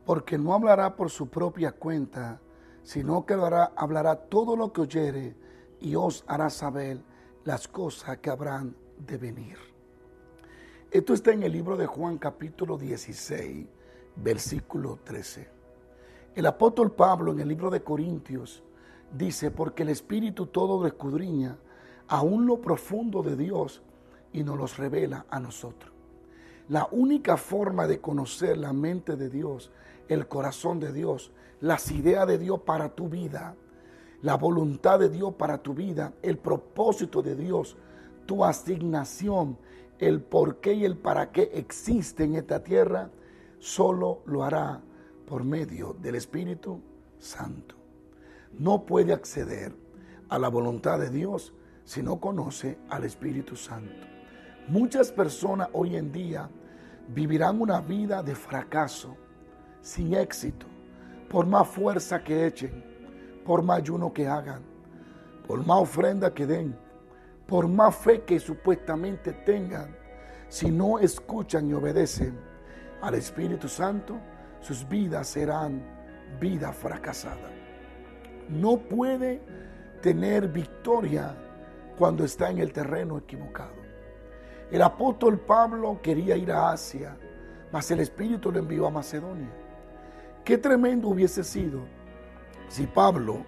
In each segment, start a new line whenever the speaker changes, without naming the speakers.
porque no hablará por su propia cuenta, sino que hablará todo lo que oyere y os hará saber las cosas que habrán de venir. Esto está en el libro de Juan capítulo 16, versículo 13. El apóstol Pablo en el libro de Corintios dice, porque el Espíritu todo lo escudriña, aún lo profundo de Dios, y nos los revela a nosotros. La única forma de conocer la mente de Dios, el corazón de Dios, las ideas de Dios para tu vida, la voluntad de Dios para tu vida, el propósito de Dios, tu asignación, el por qué y el para qué existe en esta tierra, solo lo hará por medio del Espíritu Santo. No puede acceder a la voluntad de Dios si no conoce al Espíritu Santo. Muchas personas hoy en día vivirán una vida de fracaso, sin éxito, por más fuerza que echen, por más ayuno que hagan, por más ofrenda que den, por más fe que supuestamente tengan. Si no escuchan y obedecen al Espíritu Santo, sus vidas serán vidas fracasadas. No puede tener victoria cuando está en el terreno equivocado. El apóstol Pablo quería ir a Asia, mas el Espíritu lo envió a Macedonia. Qué tremendo hubiese sido si Pablo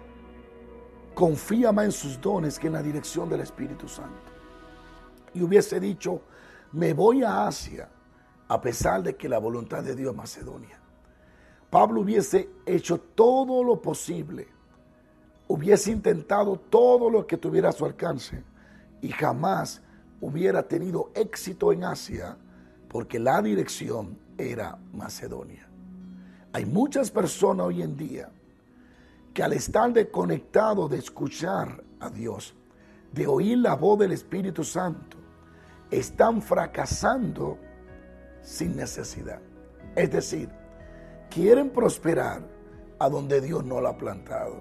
confía más en sus dones que en la dirección del Espíritu Santo. Y hubiese dicho, me voy a Asia, a pesar de que la voluntad de Dios es Macedonia. Pablo hubiese hecho todo lo posible, hubiese intentado todo lo que tuviera a su alcance y jamás hubiera tenido éxito en Asia porque la dirección era Macedonia. Hay muchas personas hoy en día que al estar desconectados de escuchar a Dios, de oír la voz del Espíritu Santo, están fracasando sin necesidad. Es decir, quieren prosperar a donde Dios no la ha plantado.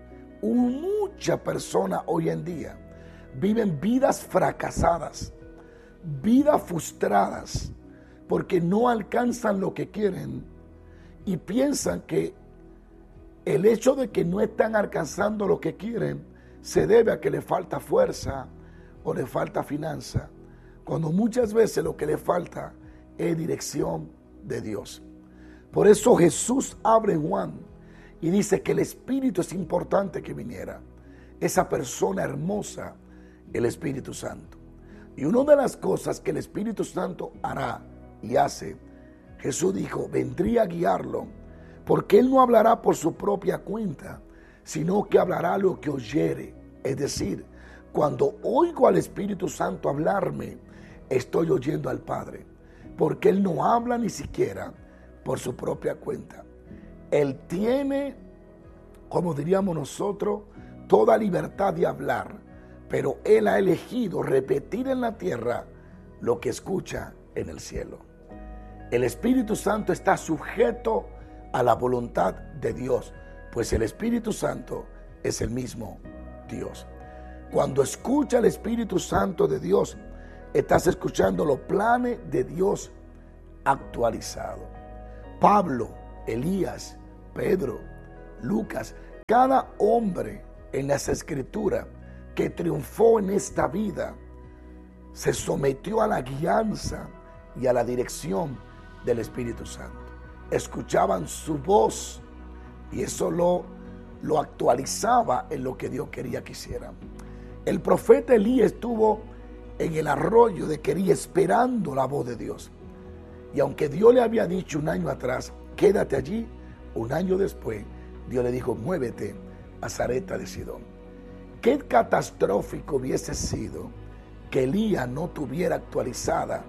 Muchas personas hoy en día viven vidas fracasadas, vidas frustradas, porque no alcanzan lo que quieren y piensan que el hecho de que no están alcanzando lo que quieren se debe a que le falta fuerza o le falta finanza, cuando muchas veces lo que le falta es dirección de Dios. Por eso Jesús abre Juan y dice que el Espíritu es importante que viniera, esa persona hermosa, el Espíritu Santo. Y una de las cosas que el Espíritu Santo hará y hace, Jesús dijo, vendría a guiarlo, porque Él no hablará por su propia cuenta, sino que hablará lo que oyere. Es decir, cuando oigo al Espíritu Santo hablarme, estoy oyendo al Padre, porque Él no habla ni siquiera por su propia cuenta. Él tiene, como diríamos nosotros, toda libertad de hablar, pero Él ha elegido repetir en la tierra lo que escucha en el cielo. El Espíritu Santo está sujeto a la voluntad de Dios, pues el Espíritu Santo es el mismo Dios. Cuando escucha el Espíritu Santo de Dios, estás escuchando los planes de Dios actualizados. Pablo, Elías, Pedro, Lucas, cada hombre en las Escrituras que triunfó en esta vida se sometió a la guianza y a la dirección del Espíritu Santo. Escuchaban su voz y eso lo actualizaba en lo que Dios quería que hicieran. El profeta Elías estuvo en el arroyo de Querí esperando la voz de Dios. Y aunque Dios le había dicho un año atrás, quédate allí, un año después, Dios le dijo, muévete a Sarepta de Sidón. Qué catastrófico hubiese sido que Elías no tuviera actualizada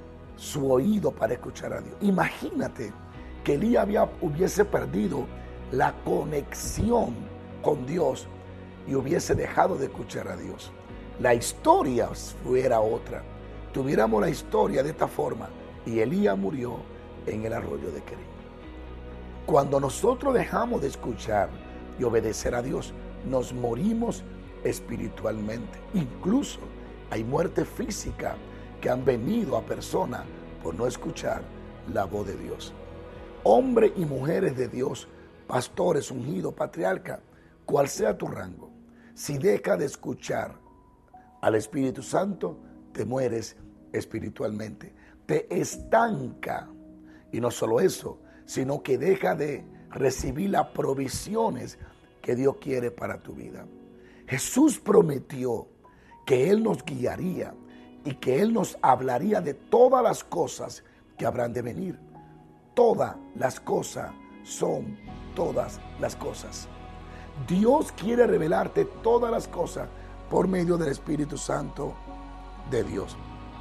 su oído para escuchar a Dios. Imagínate que Elías hubiese perdido la conexión con Dios y hubiese dejado de escuchar a Dios. La historia fuera otra. Tuviéramos la historia de esta forma y Elías murió en el arroyo de Querí. Cuando nosotros dejamos de escuchar y obedecer a Dios, nos morimos espiritualmente. Incluso hay muerte física que han venido a personas por no escuchar la voz de Dios. hombres y mujeres de Dios, pastores, ungidos, patriarcas, cual sea tu rango, si dejas de escuchar al Espíritu Santo, te mueres espiritualmente, te estanca. Y no solo eso, sino que deja de recibir las provisiones que Dios quiere para tu vida. Jesús prometió que Él nos guiaría y que Él nos hablaría de todas las cosas que habrán de venir. Todas las cosas son todas las cosas. Dios quiere revelarte todas las cosas por medio del Espíritu Santo de Dios.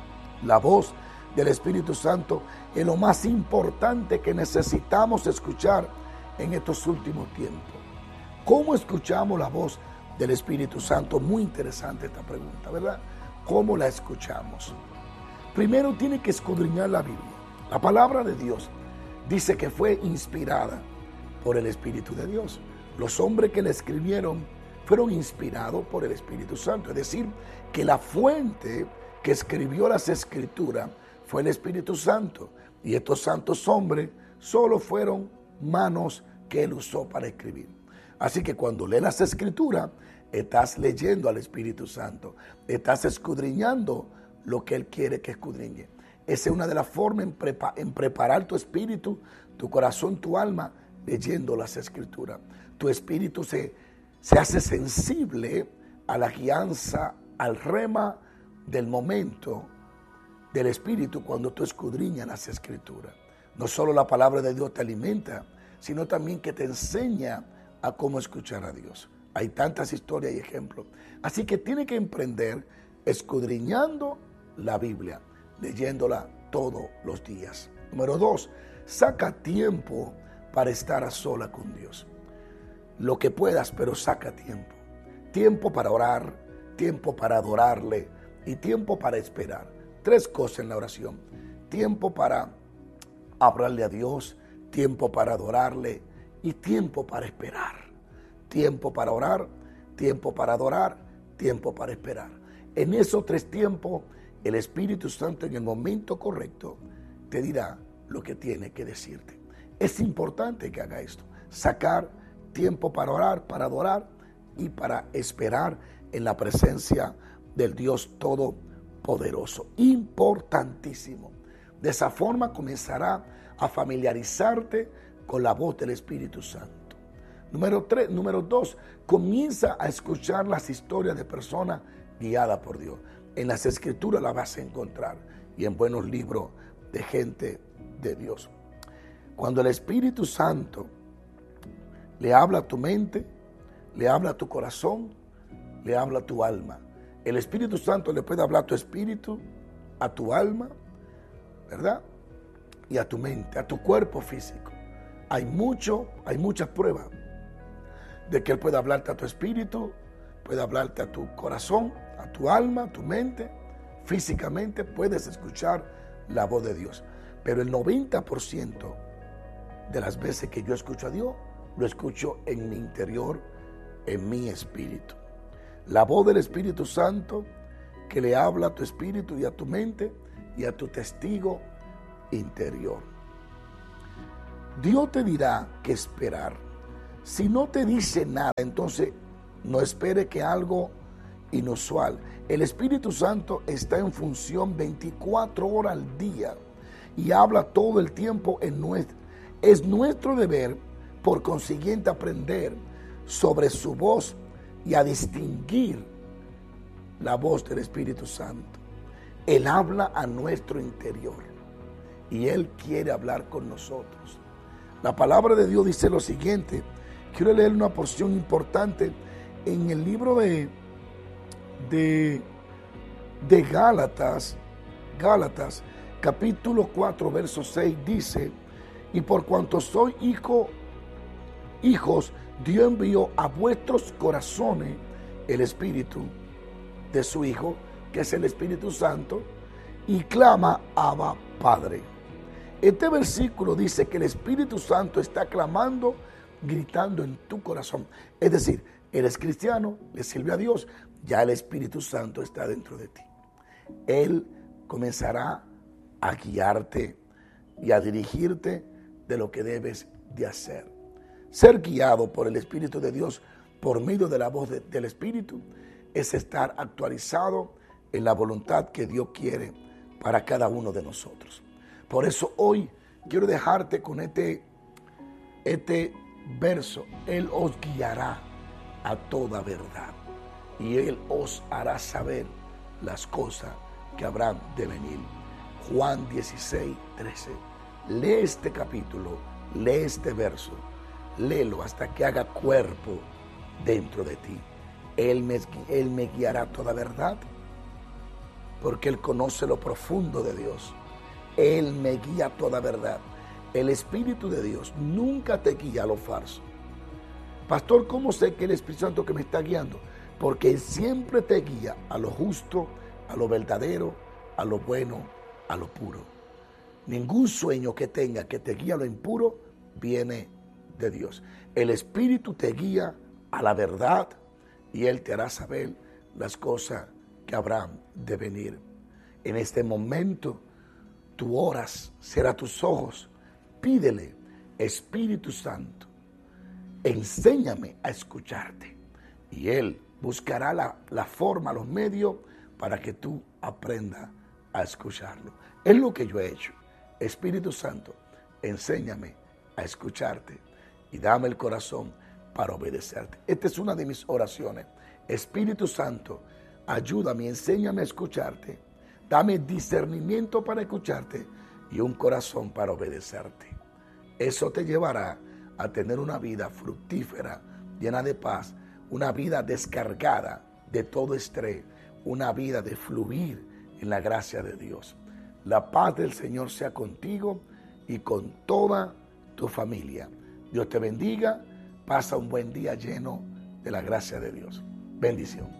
La voz del Espíritu Santo es lo más importante que necesitamos escuchar en estos últimos tiempos. ¿Cómo escuchamos la voz del Espíritu Santo? Muy interesante esta pregunta, ¿verdad? ¿Cómo la escuchamos? Primero tiene que escudriñar la Biblia. La palabra de Dios dice que fue inspirada por el Espíritu de Dios. Los hombres que la escribieron fueron inspirados por el Espíritu Santo. Es decir, que la fuente que escribió las Escrituras fue el Espíritu Santo. Y estos santos hombres solo fueron manos que Él usó para escribir. Así que cuando lees las Escrituras, estás leyendo al Espíritu Santo. Estás escudriñando lo que Él quiere que escudriñe. Esa es una de las formas en preparar tu espíritu, tu corazón, tu alma, leyendo las Escrituras. Tu espíritu se hace sensible a la guianza, al rema del momento del Espíritu cuando tú escudriñas las Escrituras. No solo la palabra de Dios te alimenta, sino también que te enseña a cómo escuchar a Dios. Hay tantas historias y ejemplos. Así que tiene que emprender escudriñando la Biblia, leyéndola todos los días. Número 2, saca tiempo para estar a sola con Dios. Lo que puedas, pero saca tiempo. Tiempo para orar, tiempo para adorarle y tiempo para esperar. 3 cosas en la oración. Tiempo para hablarle a Dios, tiempo para adorarle y tiempo para esperar. Tiempo para orar, tiempo para adorar, tiempo para esperar. En esos 3 tiempos, el Espíritu Santo en el momento correcto te dirá lo que tiene que decirte. Es importante que haga esto, sacar tiempo para orar, para adorar y para esperar en la presencia del Dios Todopoderoso. Importantísimo. De esa forma comenzará a familiarizarte con la voz del Espíritu Santo. Número 2, comienza a escuchar las historias de personas guiadas por Dios. En las Escrituras las vas a encontrar y en buenos libros de gente de Dios. Cuando el Espíritu Santo le habla a tu mente, le habla a tu corazón, le habla a tu alma. El Espíritu Santo le puede hablar a tu espíritu, a tu alma, ¿verdad? Y a tu mente, a tu cuerpo físico. Hay muchas pruebas de que Él puede hablarte a tu espíritu, puede hablarte a tu corazón, a tu alma, a tu mente. Físicamente puedes escuchar la voz de Dios. Pero el 90% de las veces que yo escucho a Dios, lo escucho en mi interior, en mi espíritu. La voz del Espíritu Santo que le habla a tu espíritu y a tu mente y a tu testigo interior. Dios te dirá qué esperar. Si no te dice nada, entonces no espere que algo inusual. El Espíritu Santo está en función 24 horas al día y habla todo el tiempo es nuestro deber, por consiguiente, aprender sobre su voz y a distinguir la voz del Espíritu Santo. Él habla a nuestro interior y Él quiere hablar con nosotros. La palabra de Dios dice lo siguiente. Quiero leer una porción importante en el libro de Gálatas, capítulo 4, verso 6, dice: y por cuanto soy hijos, Dios envió a vuestros corazones el Espíritu de su Hijo, que es el Espíritu Santo, y clama: Abba, Padre. Este versículo dice que el Espíritu Santo está clamando, gritando en tu corazón. Es decir, eres cristiano, le sirve a Dios, ya el Espíritu Santo está dentro de ti. Él comenzará a guiarte y a dirigirte de lo que debes de hacer. Ser guiado por el Espíritu de Dios por medio de la voz del Espíritu es estar actualizado en la voluntad que Dios quiere para cada uno de nosotros. Por eso hoy quiero dejarte con este verso. Él os guiará a toda verdad y Él os hará saber las cosas que habrán de venir. Juan 16, 13. Lee este capítulo, lee este verso, léelo hasta que haga cuerpo dentro de ti. Él me guiará a toda verdad, porque Él conoce lo profundo de Dios. Él me guía a toda verdad. El Espíritu de Dios nunca te guía a lo falso. Pastor, ¿cómo sé que el Espíritu Santo que me está guiando? Porque Él siempre te guía a lo justo, a lo verdadero, a lo bueno, a lo puro. Ningún sueño que tenga que te guíe a lo impuro viene de Dios. El Espíritu te guía a la verdad y Él te hará saber las cosas que habrán de venir. En este momento, tú oras, cierra tus ojos, pídele, Espíritu Santo, enséñame a escucharte. Y Él buscará la forma, los medios para que tú aprendas a escucharlo. Es lo que yo he hecho. Espíritu Santo, enséñame a escucharte y dame el corazón para obedecerte. Esta es una de mis oraciones. Espíritu Santo, ayúdame, enséñame a escucharte. Dame discernimiento para escucharte y un corazón para obedecerte. Eso te llevará a tener una vida fructífera, llena de paz, una vida descargada de todo estrés, una vida de fluir en la gracia de Dios. La paz del Señor sea contigo y con toda tu familia. Dios te bendiga. Pasa un buen día lleno de la gracia de Dios. Bendición.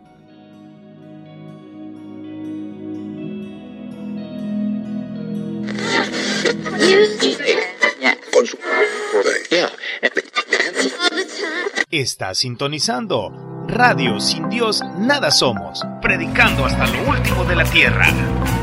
Está sintonizando Radio Sin Dios Nada Somos, predicando hasta lo último de la tierra.